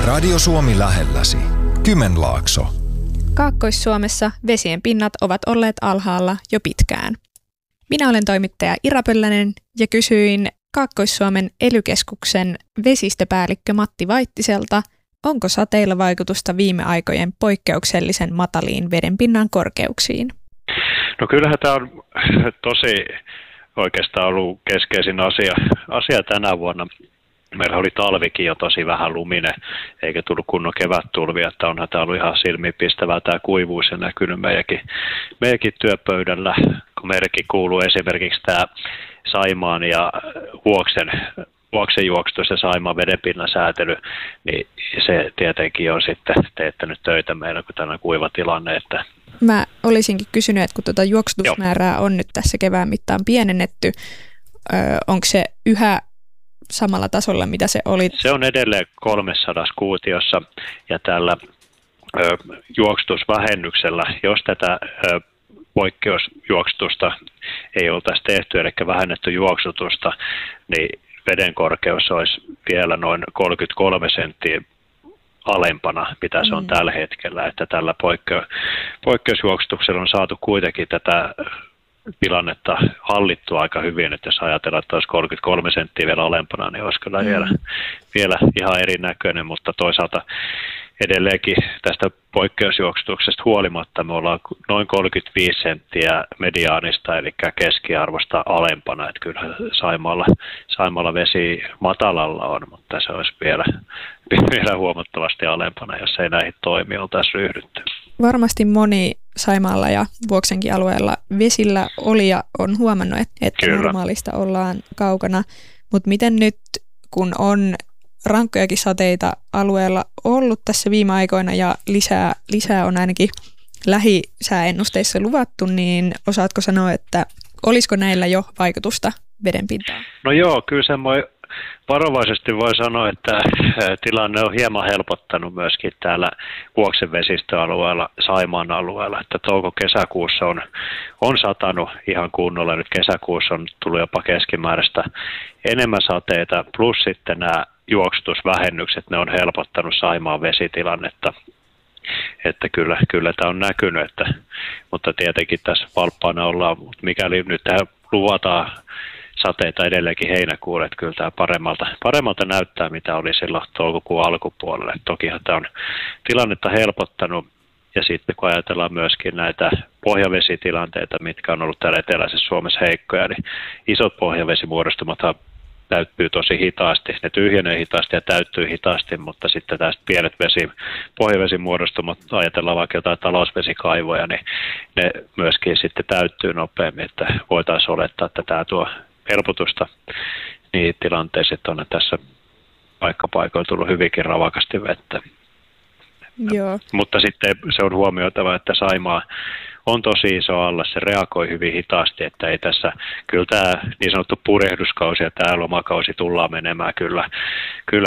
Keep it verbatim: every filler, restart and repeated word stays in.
Radio Suomi lähelläsi. Kymenlaakso. Kaakkois-Suomessa vesien pinnat ovat olleet alhaalla jo pitkään. Minä olen toimittaja Ira Pöllänen ja kysyin Kaakkois-Suomen ely-keskuksen vesistöpäällikkö Matti Vaittiselta, onko sateilla vaikutusta viime aikojen poikkeuksellisen mataliin vedenpinnan korkeuksiin. No kyllähän tämä on tosi oikeastaan ollut keskeisin asia, asia tänä vuonna. Meillä oli talvikin jo tosi vähän luminen, eikä tullut kunnon kevättulvia, että onhan tämä ollut ihan silmiinpistävää tämä kuivuus ja näkynyt meidänkin, meidänkin työpöydällä, kun meidänkin kuuluu esimerkiksi tämä Saimaan ja Vuoksen, Vuoksen juoksutus ja Saimaan vedenpinnan säätely, niin se tietenkin on sitten teettänyt töitä meillä, kun tämä kuiva tilanne. Että Mä olisinkin kysynyt, että kun tuota juoksutusmäärää on nyt tässä kevään mittaan pienennetty, öö, onko se yhä samalla tasolla, mitä se oli? Se on edelleen kolmesataa kuutiossa ja tällä ö, juoksutusvähennyksellä, jos tätä ö, poikkeusjuoksutusta ei oltaisi tehty, eli vähennetty juoksutusta, niin veden korkeus olisi vielä noin kolmekymmentäkolme senttiä alempana, mitä se on mm. tällä hetkellä, että tällä poikkeu- poikkeusjuoksutuksella on saatu kuitenkin tätä tilannetta hallittua aika hyvin, että jos ajatellaan, että olisi kolmekymmentäkolme senttiä vielä alempana, niin olisi kyllä mm. vielä, vielä ihan erinäköinen, mutta toisaalta edelleenkin tästä poikkeusjuoksutuksesta huolimatta me ollaan noin kolmekymmentäviisi senttiä mediaanista, eli keskiarvosta alempana, että kyllä Saimaalla, Saimaalla vesi matalalla on, mutta se olisi vielä, vielä huomattavasti alempana, jos ei näihin toimiin oltaisi ryhdytty. Varmasti moni Saimaalla ja Vuoksenkin alueella vesillä oli ja on huomannut, että Kyllä. normaalista ollaan kaukana, mutta miten nyt, kun on rankkojakin sateita alueella ollut tässä viime aikoina ja lisää, lisää on ainakin lähisääennusteissa luvattu, niin osaatko sanoa, että olisiko näillä jo vaikutusta vedenpintaan? No joo, kyllä semmoinen varovaisesti voi sanoa, että tilanne on hieman helpottanut myöskin täällä Vuoksen vesistöalueella, Saimaan alueella, että touko-kesäkuussa on, on satanut ihan kunnolla. Nyt kesäkuussa on tullut jopa keskimääräistä enemmän sateita, plus sitten nämä juoksutusvähennykset, ne on helpottanut Saimaan vesitilannetta. Että kyllä, kyllä tämä on näkynyt, että, mutta tietenkin tässä valppaana ollaan, mikäli nyt tähän luvataan sateita edelleenkin heinäkuulle, että kyllä tämä paremmalta, paremmalta näyttää, mitä oli silloin toukokuun alkupuolelle. Tokihan tämä on tilannetta helpottanut, ja sitten kun ajatellaan myöskin näitä pohjavesitilanteita, mitkä on ollut täällä eteläisessä Suomessa heikkoja, niin isot pohjavesimuodostumathan täyttyy tosi hitaasti. Ne tyhjenee hitaasti ja täyttyy hitaasti, mutta sitten tästä pienet vesi, pohjavesimuodostumat, ajatellaan vaikka jotain talousvesikaivoja, niin ne myöskin sitten täyttyy nopeammin, että voitaisiin olettaa, että tämä tuo helpotusta niin tilanteessa, että on tässä paikkapaikoilla tullut hyvinkin ravakasti vettä. Joo. Mutta sitten se on huomioitava, että Saimaa on tosi iso alla, se reagoi hyvin hitaasti, että ei tässä, kyllä tämä niin sanottu purjehduskausi ja tämä lomakausi tullaan menemään kyllä, kyllä